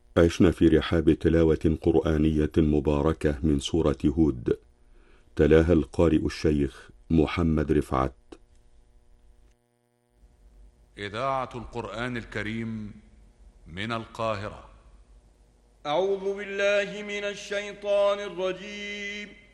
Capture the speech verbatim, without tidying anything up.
عشنا في رحاب تلاوة قرآنية مباركة من سورة هود، تلاها القارئ الشيخ محمد رفعت. إذاعة القرآن الكريم من القاهرة. أعوذ بالله من الشيطان الرجيم.